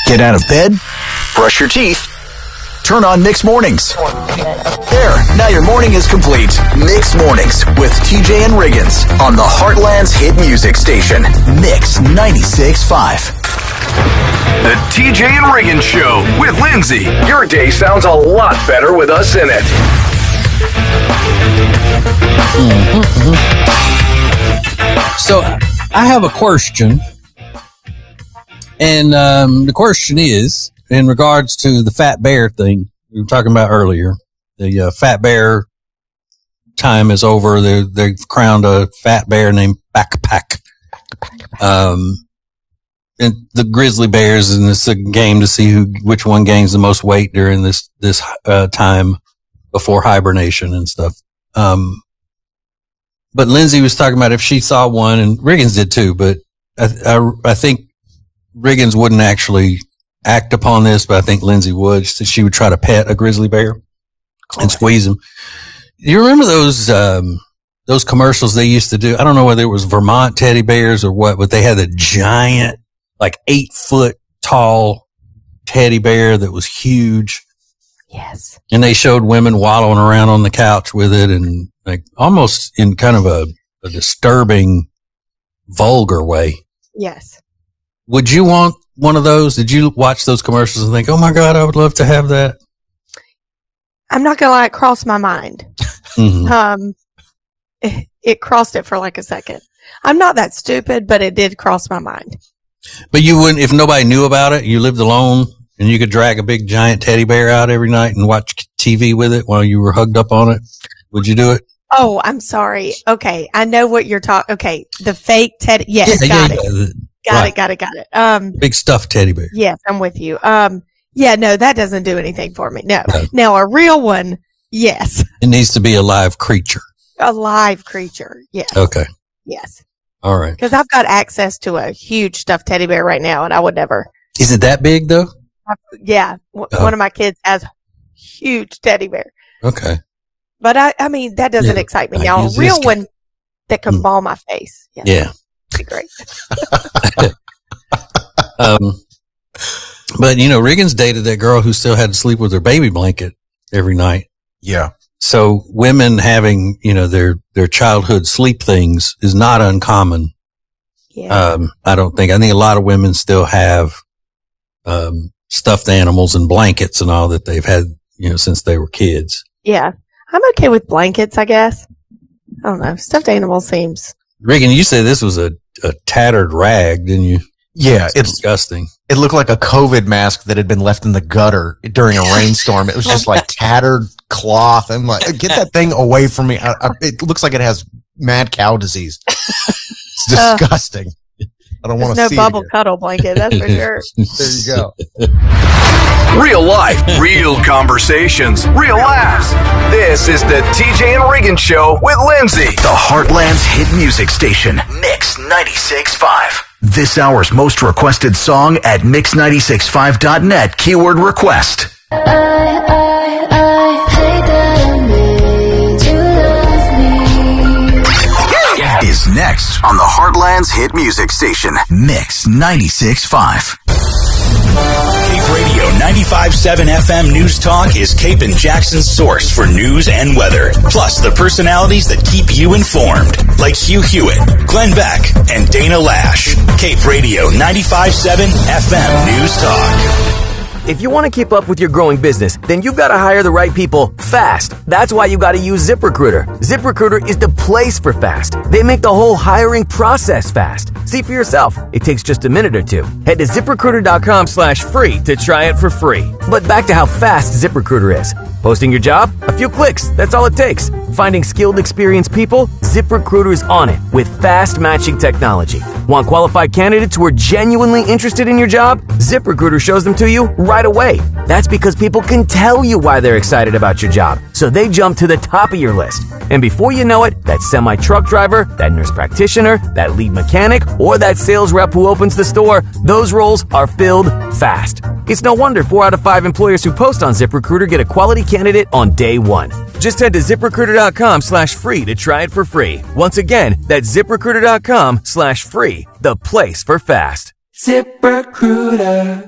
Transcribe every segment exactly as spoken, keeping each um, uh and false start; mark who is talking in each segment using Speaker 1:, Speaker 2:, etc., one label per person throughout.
Speaker 1: Get out of bed, brush your teeth, turn on Mix Mornings. There, now your morning is complete. Mix Mornings with T J and Riggins on the Heartland's hit music station, Mix ninety-six point five.
Speaker 2: The T J and Riggins Show with Lindsay. Your day sounds a lot better with us in it.
Speaker 3: Mm-hmm. So, I have a question. And um, the question is, in regards to the Fat Bear thing we were talking about earlier, the uh, Fat Bear time is over. They, they've crowned a Fat Bear named Backpack. Um, and the Grizzly Bears, and it's a game to see who, which one gains the most weight during this, this, uh, time before hibernation and stuff. Um, but Lindsay was talking about if she saw one, and Riggins did too, but I, I, I think Riggins wouldn't actually act upon this, but I think Lindsay would. So she would try to pet a grizzly bear and squeeze him. You remember those, um, those commercials they used to do? I don't know whether it was Vermont teddy bears or what, but they had a giant, like eight foot tall teddy bear that was huge.
Speaker 4: Yes.
Speaker 3: And they showed women wallowing around on the couch with it, and like almost in kind of a, a disturbing, vulgar way.
Speaker 4: Yes.
Speaker 3: Would you want one of those? Did you watch those commercials and think, oh my God, I would love to have that?
Speaker 4: I'm not going to lie, it crossed my mind.
Speaker 3: Mm-hmm.
Speaker 4: Um, it, it crossed it for like a second. I'm not that stupid, but it did cross my mind.
Speaker 3: But you wouldn't, if nobody knew about it, you lived alone and you could drag a big giant teddy bear out every night and watch T V with it while you were hugged up on it. Would you do it?
Speaker 4: Oh, I'm sorry. Okay. I know what you're talking. Okay. The fake teddy. Yes.
Speaker 3: Yeah,
Speaker 4: got
Speaker 3: yeah,
Speaker 4: it.
Speaker 3: yeah.
Speaker 4: Got
Speaker 3: Right.
Speaker 4: it. Got it. Got it. Um,
Speaker 3: Big stuffed teddy bear.
Speaker 4: yes, I'm with you. Um, yeah, no, that doesn't do anything for me. No.
Speaker 3: No.
Speaker 4: Now a real one. Yes.
Speaker 3: It needs to be a live creature.
Speaker 4: A live creature. Yes.
Speaker 3: Okay.
Speaker 4: Yes.
Speaker 3: All right.
Speaker 4: Cause I've got access to a huge stuffed teddy bear right now and I would never.
Speaker 3: Is it that big though?
Speaker 4: Yeah. W-
Speaker 3: Oh.
Speaker 4: One of my kids has huge teddy bear.
Speaker 3: Okay.
Speaker 4: But I, I mean, that doesn't
Speaker 3: Yeah,
Speaker 4: excite me.
Speaker 3: I
Speaker 4: Now, a
Speaker 3: use
Speaker 4: real
Speaker 3: this
Speaker 4: one that can
Speaker 3: Mm.
Speaker 4: ball my face. Yeah.
Speaker 3: Yeah.
Speaker 4: That'd be great.
Speaker 3: Um, but you know, Riggins dated that girl who still had to sleep with her baby blanket every night.
Speaker 5: Yeah.
Speaker 3: So women having, you know, their, their childhood sleep things is not uncommon.
Speaker 4: Yeah.
Speaker 3: Um, I don't think, I think a lot of women still have, um, stuffed animals and blankets and all that they've had, you know, since they were kids.
Speaker 4: yeah. I'm okay with blankets, I guess. I don't know. Stuffed animal seems.
Speaker 3: Riggin, you said this was a, a tattered rag, didn't you?
Speaker 5: Yeah.
Speaker 3: It's
Speaker 5: It's,
Speaker 3: disgusting.
Speaker 5: it looked like a COVID mask that had been left in the gutter during a rainstorm. It was just like tattered cloth. I'm like, get that thing away from me. I, I, it looks like it has mad cow disease. It's
Speaker 4: Uh,
Speaker 5: disgusting. I don't want
Speaker 4: There's
Speaker 5: to
Speaker 4: no
Speaker 5: see
Speaker 4: bubble
Speaker 5: it
Speaker 4: cuddle blanket, that's for sure.
Speaker 5: again. There you go.
Speaker 2: Real life, real conversations, real laughs. This is the T J and Riggins Show with Lindsay.
Speaker 1: The Heartland's hit music station, Mix ninety-six point five. This hour's most requested song at mix nine six five dot net, keyword request.
Speaker 6: I, I, I hate that I made you love me.
Speaker 1: Is next on the Heartland's hit music station, Mix ninety-six point five.
Speaker 7: Cape Radio ninety-five point seven F M News Talk is Cape and Jackson's source for news and weather. Plus the personalities that keep you informed, like Hugh Hewitt, Glenn Beck, and Dana Lash. Cape Radio ninety-five point seven F M News Talk.
Speaker 8: If you want to keep up with your growing business, then you've got to hire the right people fast. That's why you got to use ZipRecruiter. ZipRecruiter is the place for fast. They make the whole hiring process fast. See for yourself. It takes just a minute or two. Head to ZipRecruiter.com slash free to try it for free. But back to how fast ZipRecruiter is. Posting your job? A few clicks. That's all it takes. Finding skilled, experienced people? ZipRecruiter is on it with fast matching technology. Want qualified candidates who are genuinely interested in your job? ZipRecruiter shows them to you right away. That's because people can tell you why they're excited about your job, so they jump to the top of your list. And before you know it, that semi-truck driver, that nurse practitioner, that lead mechanic, or that sales rep who opens the store, those roles are filled fast. It's no wonder four out of five employers who post on ZipRecruiter get a quality candidate on day one. Just head to ZipRecruiter.com slash free to try it for free. Once again, that's ZipRecruiter.com slash free, the place for fast.
Speaker 9: ZipRecruiter.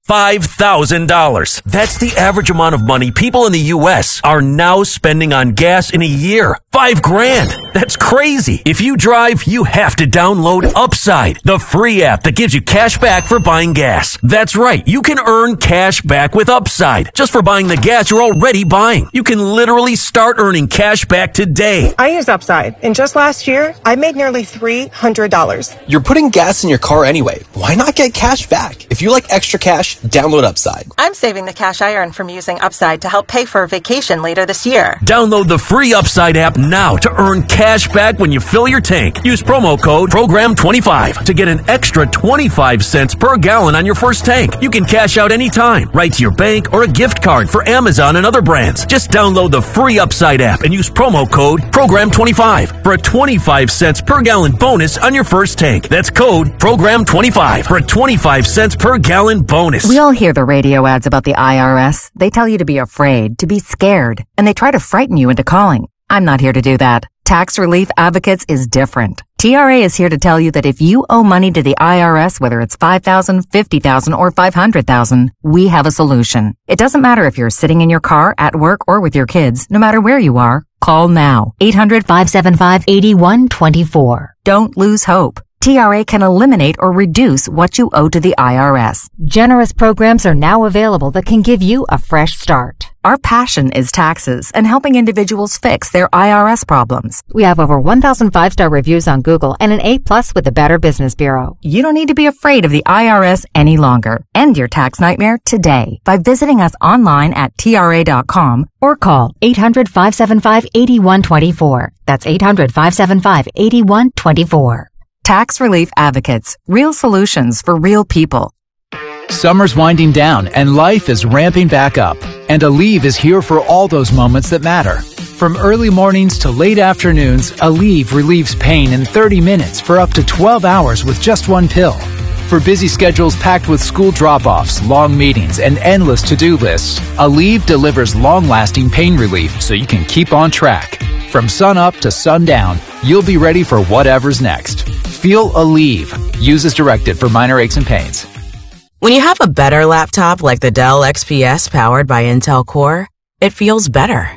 Speaker 9: five thousand dollars. That's the average amount of money people in the U S are now spending on gas in a year. Five grand. That's crazy. If you drive, you have to download Upside, the free app that gives you cash back for buying gas. That's right. You can earn cash back with Upside just for buying the gas you're already buying. You can literally start earning cash back today.
Speaker 10: I use Upside, and just last year, I made nearly three hundred dollars.
Speaker 11: You're putting gas in your car anyway. Why not get cash back? If you like extra cash, download Upside.
Speaker 12: I'm saving the cash I earn from using Upside to help pay for a vacation later this year.
Speaker 9: Download the free Upside app now to earn cash back when you fill your tank. Use promo code program twenty-five to get an extra twenty-five cents per gallon on your first tank. You can cash out anytime, right to your bank or a gift card for Amazon and other brands. Just download the free Upside app and use promo code program twenty-five for a twenty-five cents per gallon bonus on your first tank. That's code program twenty-five for a twenty-five cents per gallon bonus.
Speaker 13: We all hear the radio ads about the I R S. They tell you to be afraid, to be scared, and they try to frighten you into calling. I'm not here to do that. Tax Relief Advocates is different. T R A is here to tell you that if you owe money to the I R S, whether it's five thousand dollars, fifty thousand dollars, or five hundred thousand dollars, we have a solution. It doesn't matter if you're sitting in your car, at work, or with your kids. No matter where you are, call now. eight hundred, five seven five, eight one two four. Don't lose hope. T R A can eliminate or reduce what you owe to the I R S. Generous programs are now available that can give you a fresh start. Our passion is taxes and helping individuals fix their I R S problems. We have over one thousand five-star reviews on Google and an A plus with the Better Business Bureau. You don't need to be afraid of the I R S any longer. End your tax nightmare today by visiting us online at T R A dot com or call eight hundred, five seven five, eight one two four. That's eight hundred, five seven five, eight one two four. Tax Relief Advocates. Real solutions for real people.
Speaker 14: Summer's winding down and life is ramping back up. And Aleve is here for all those moments that matter. From early mornings to late afternoons, Aleve relieves pain in thirty minutes for up to twelve hours with just one pill. For busy schedules packed with school drop-offs, long meetings, and endless to-do lists, Aleve delivers long-lasting pain relief so you can keep on track. From sun up to sundown, you'll be ready for whatever's next. Feel Aleve. Use as directed for minor aches and pains.
Speaker 15: When you have a better laptop like the Dell X P S powered by Intel Core, it feels better.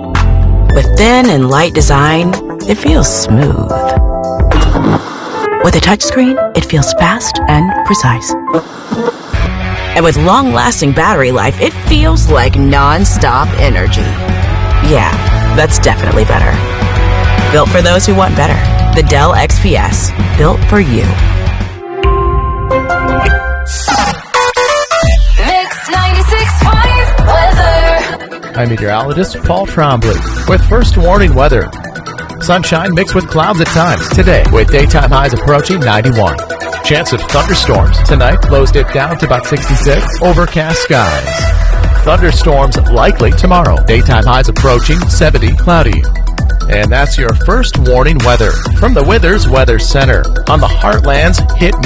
Speaker 15: With thin and light design, it feels smooth. With a touchscreen, it feels fast and precise. And with long-lasting battery life, it feels like non-stop energy. Yeah, that's definitely better. Built for those who want better. The Dell X P S. Built for you.
Speaker 6: Mix ninety-six point five weather.
Speaker 16: I'm meteorologist Paul Trombley with first warning weather. Sunshine mixed with clouds at times today with daytime highs approaching ninety-one. Chance of thunderstorms tonight, lows dip down to about sixty-six. Overcast skies. Thunderstorms likely tomorrow. Daytime highs approaching seventy, cloudy. And that's your first warning weather from the Withers Weather Center on the Heartland's Hit